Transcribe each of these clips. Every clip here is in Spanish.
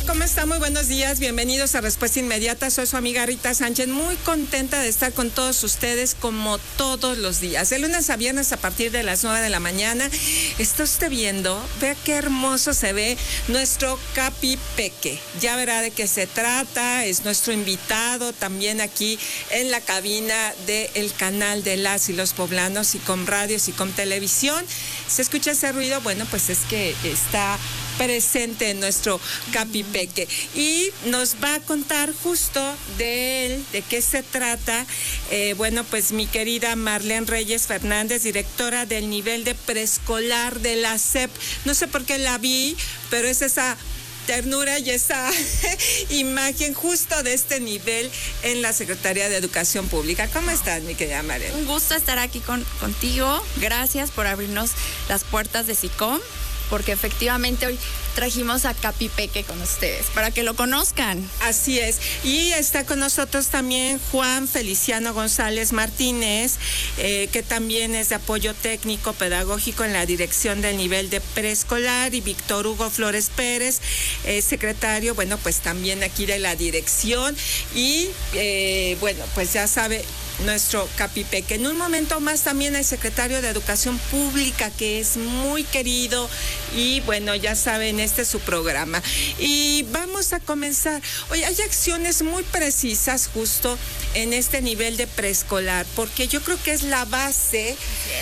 ¿Cómo está? Muy buenos días, bienvenidos a Respuesta Inmediata. Soy su amiga Rita Sánchez, muy contenta de estar con todos ustedes como todos los días. De lunes a viernes a partir de las 9 de la mañana. ¿Está usted viendo? Vea qué hermoso se ve nuestro Capi Peque. Ya verá de qué se trata, es nuestro invitado también aquí en la cabina del canal de las y los poblanos, y con radios y con televisión. ¿Se escucha ese ruido? Bueno, pues es que está presente en nuestro Capi Peque y nos va a contar justo de él, de qué se trata. Bueno, pues mi querida Marlene Reyes Fernández, directora del nivel de preescolar de la SEP. No sé por qué la vi, pero es esa ternura y esa imagen justo de este nivel en la Secretaría de Educación Pública. ¿Cómo estás, mi querida Marlene? Un gusto estar aquí contigo. Gracias por abrirnos las puertas de SICOM, porque efectivamente hoy trajimos a Capi Peque con ustedes, para que lo conozcan. Así es. Y está con nosotros también Juan Feliciano González Martínez, que también es de apoyo técnico pedagógico en la dirección del nivel de preescolar, y Víctor Hugo Flores Pérez, secretario, bueno, pues también aquí de la dirección. Y bueno, pues ya sabe, nuestro Capi Peque. En un momento más también el secretario de Educación Pública, que es muy querido, y bueno, ya saben, este es su programa. Y vamos a comenzar. Hoy hay acciones muy precisas justo en este nivel de preescolar, porque yo creo que es la base.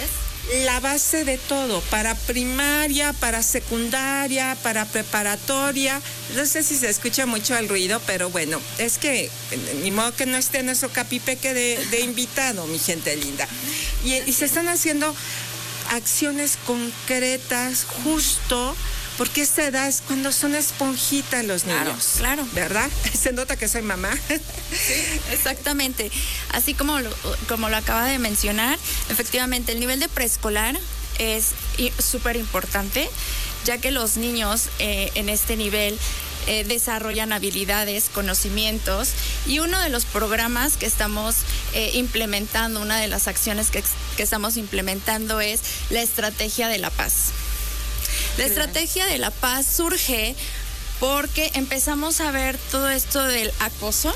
La base de todo, para primaria, para secundaria, para preparatoria. No sé si se escucha mucho el ruido, pero bueno, es que ni modo que no esté nuestro Capi Peque de invitado, mi gente linda. Y se están haciendo acciones concretas justo porque esta edad es cuando son esponjitas los niños. Claro. ¿Verdad? Se nota que soy mamá. Sí, exactamente. Así como lo acaba de mencionar, efectivamente el nivel de preescolar es súper importante, ya que los niños en este nivel desarrollan habilidades, conocimientos, y uno de los programas que estamos implementando, una de las acciones que estamos implementando es la Estrategia de la Paz. La Estrategia de la Paz surge porque empezamos a ver todo esto del acoso,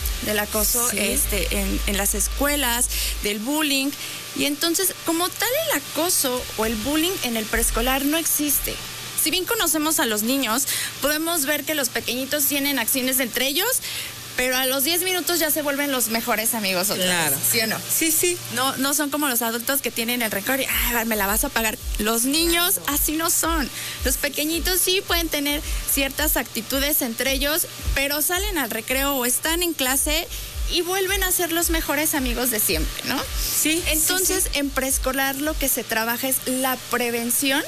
sí, en las escuelas, del bullying, y entonces como tal el acoso o el bullying en el preescolar no existe. Si bien conocemos a los niños, podemos ver que los pequeñitos tienen acciones entre ellos, pero a los 10 minutos ya se vuelven los mejores amigos otra vez. ¿Sí o no? Sí. No son como los adultos que tienen el rencor y me la vas a pagar. Los niños así no son. Los pequeñitos sí pueden tener ciertas actitudes entre ellos, pero salen al recreo o están en clase y vuelven a ser los mejores amigos de siempre, ¿no? Sí. Entonces, en preescolar lo que se trabaja es la prevención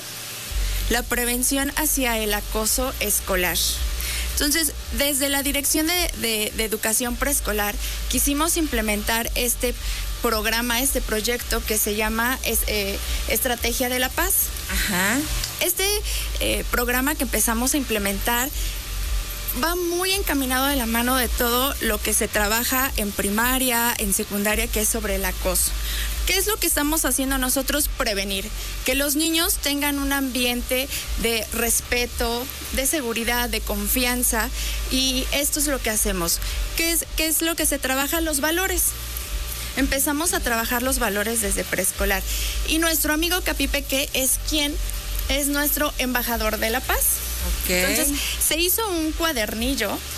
hacia el acoso escolar. Entonces, desde la Dirección de Educación Preescolar, quisimos implementar este programa, este proyecto que se llama Estrategia de la Paz. Ajá. Este programa que empezamos a implementar va muy encaminado de la mano de todo lo que se trabaja en primaria, en secundaria, que es sobre el acoso. ¿Qué es lo que estamos haciendo nosotros? Prevenir. Que los niños tengan un ambiente de respeto, de seguridad, de confianza, y esto es lo que hacemos. ¿Qué es lo que se trabaja? Los valores. Empezamos a trabajar los valores desde preescolar. Y nuestro amigo Capi Peque es nuestro embajador de la paz. Okay. Entonces, se hizo un cuadernillo